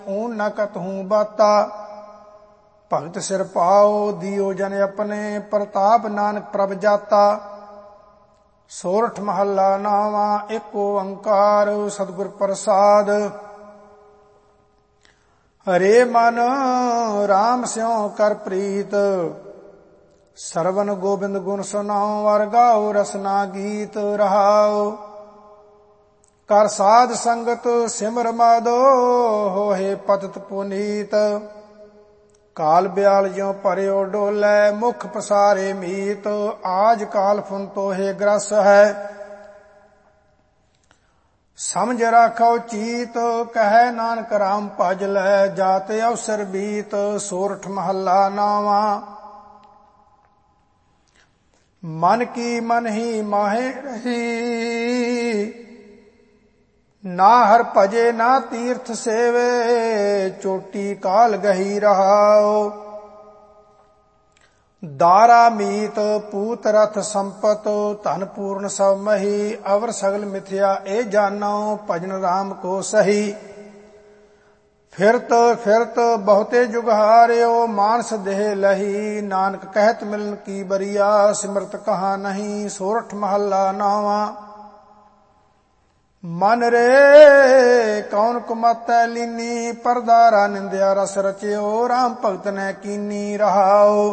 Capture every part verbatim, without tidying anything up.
ऊन न कतहूँ बाता। भगत सिर पाओ दियो जन अपने, प्रताप नानक प्रभ जाता। सोरठ महला नावा एक ओंकार, सतगुर प्रसाद। हरे मन राम स्यों कर प्रीत, सरवन गोबिंद गुण सुनाओ, वर गाओ रसना गीत रहाओ। कर साध संगत सिमर माधो, होहे पतित पुनीत। काल ब्याल ज्यों पर्यो डोलै, मुख पसारे मीत। आज काल फुन तोहे ग्रस है, समझ राखो चीत। कहे नानक राम भज लै, जाते अवसर बीत। सोरठ महला नावा मन की मन ही माहे रही, ना हर भजे ना तीर्थ सेवे। चोटी काल गही रहाओ, दारा मीत पूत रथ संपत। धन पूर्ण सब मही, अवर सगल मिथ्या ए जानो। भजन राम को सही, फिरत फिरत बहुते जुग हार्यो। मानस देह लही, नानक कहत मिलन की बरिया। सिमरत कहा नहीं, सोरठ महला नावा मन रे कौन कुमतै लीनी। परदारा निंदिया रस रचियो, राम भगत ने कीनी रहाओ।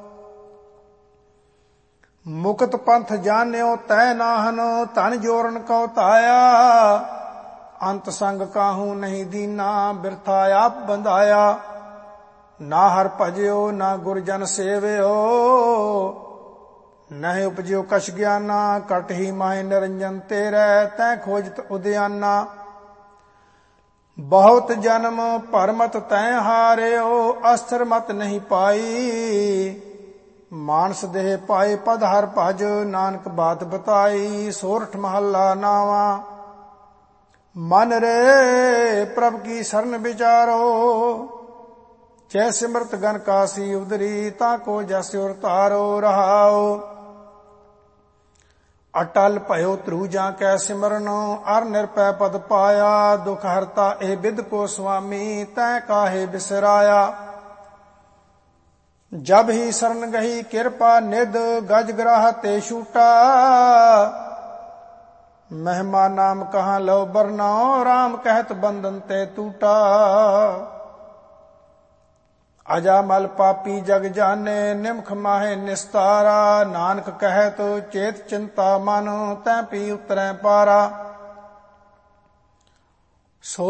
मुकत पंथ जान्यो तै नाहन, धन जोरन को ताया। अंत संग काहू नहीं दीना, बिरथा आप बंधाया। ना हर भजयो ना गुरजन सेवयो, नहीं उपजयो कछ ज्ञाना। कट ही माहे निरंजन तेरै, तै खोजत उद्याना। बहुत जन्म परमत तै हार्यो, अस्त्र मत नहीं पाई। मानस देह पाए पद हर भज, नानक बात बताई। सोरठ महला नावा मन रे प्रभ की शरण विचारो। जय सिमरत गन कासी उदरी, ताको जस उर तारो रहाओ। अटल भयो त्रुजा कै सिमरनो, अर निरपै पद पाया। दुख हरता ए बिद को स्वामी, तै काहे बिसराया। जब ही शरण गही कृपा निध, गज ग्राह ते छूटा। महिमा नाम कहाँ लो बरनाओ, राम कहत बंधन ते टूटा। अजामल पापी जग जाने, निमख माहे निस्तारा। नानक कहत चेत चिंता मन, तै पी उतरै पारा।